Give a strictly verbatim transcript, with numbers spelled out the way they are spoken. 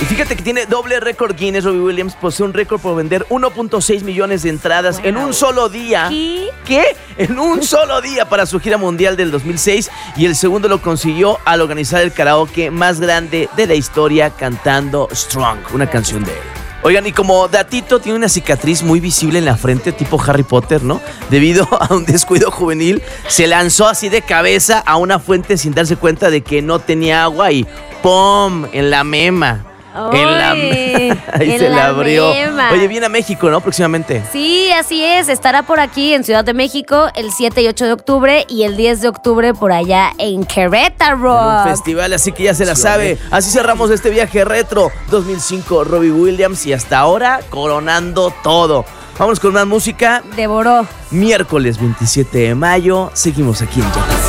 Y fíjate que tiene doble récord Guinness. Robbie Williams posee un récord por vender uno punto seis millones de entradas wow. en un solo día. ¿Qué? ¿Qué? En un solo día para su gira mundial del dos mil seis. Y el segundo lo consiguió al organizar el karaoke más grande de la historia cantando Strong, una canción de él. Oigan, y como datito, tiene una cicatriz muy visible en la frente, tipo Harry Potter, ¿no? Debido a un descuido juvenil, se lanzó así de cabeza a una fuente sin darse cuenta de que no tenía agua y ¡pum! En la mema. Oy, en la Ahí en se la la abrió. mema. Oye, viene a México, ¿no? Próximamente. Sí, así es. Estará por aquí en Ciudad de México el siete y ocho de octubre y el diez de octubre por allá en Querétaro. En un festival, así que ya se la sabe. Así cerramos este viaje retro dos mil cinco, Robbie Williams, y hasta ahora coronando todo. Vámonos con más música. Devoró. Miércoles veintisiete de mayo, seguimos aquí en Jalisco.